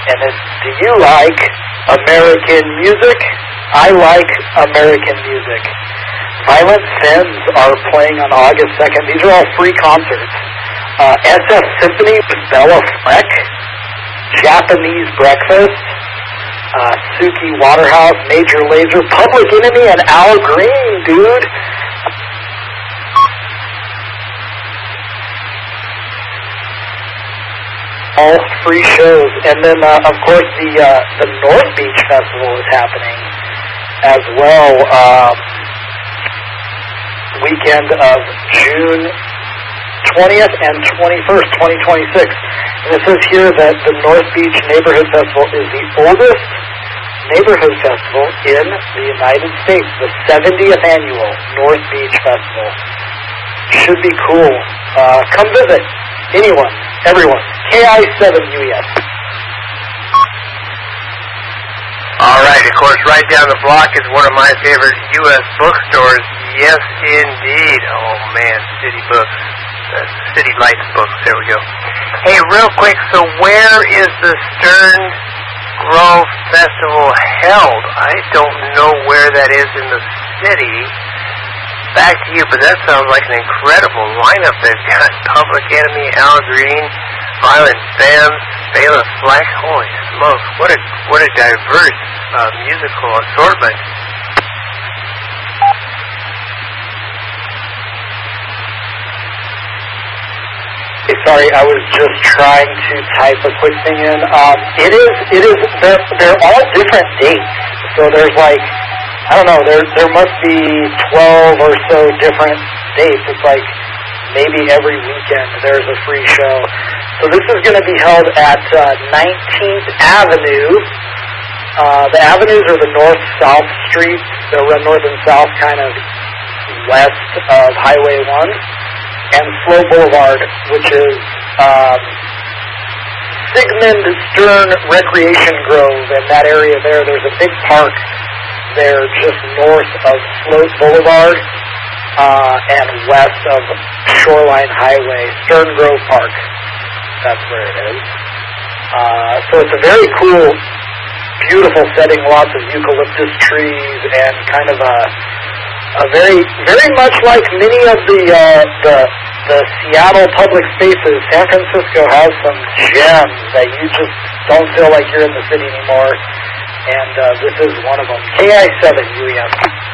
do you like American music? I like American music. Violent Femmes are playing on August 2nd. These are all free concerts. SF Symphony with Bella Fleck, Japanese Breakfast, Suki Waterhouse, Major Lazer, Public Enemy, and Al Green, dude. All free shows. And then, of course, the North Beach Festival is happening as well. Weekend of June 20th and 21st, 2026. And it says here that the North Beach Neighborhood Festival is the oldest neighborhood festival in the United States, the 70th annual North Beach Festival. Should be cool. Come visit. Anyone, everyone. KI7UES. All right, of course, right down the block is one of my favorite U.S. bookstores. Yes, indeed. Oh, man, City Books. City Lights Books. There we go. Hey, real quick, so where is the Stern Grove Festival held? I don't know where that is in the city. Back to you, but that sounds like an incredible lineup. They've got Public Enemy, Al Green, Violent Femmes, Bela Fleck. Holy smokes, what a diverse musical assortment. Sorry, I was just trying to type a quick thing in. They're all different dates. So there's like, I don't know, there must be 12 or so different dates. It's like maybe every weekend there's a free show. So this is going to be held at 19th Avenue. The avenues are the north-south streets. They'll run north and south, kind of west of Highway 1. And Slow Boulevard, which is Sigmund Stern Recreation Grove. In that area there's a big park there just north of Sloat Boulevard and west of Shoreline Highway, Stern Grove Park. That's where it is. So it's a very cool, beautiful setting, lots of eucalyptus trees and kind of a very, very much like many of the Seattle public spaces. San Francisco has some gems that you just don't feel like you're in the city anymore, and this is one of them. KI7UES.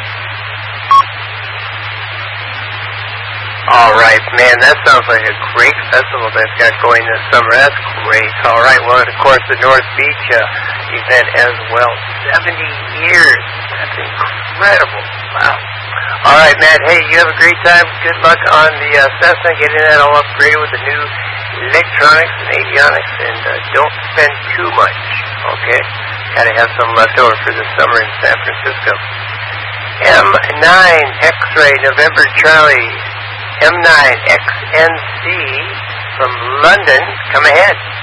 All right, man, that sounds like a great festival they've got going this summer. That's great. All right, well, and of course, the North Beach event as well. 70 years. That's incredible. Wow. All right, Matt, hey, you have a great time. Good luck on the Cessna, getting that all upgraded with the new electronics and avionics, and don't spend too much, okay? Got to have some left over for the summer in San Francisco. M9 X-Ray November Charlie, M9 XNC from London. Come ahead.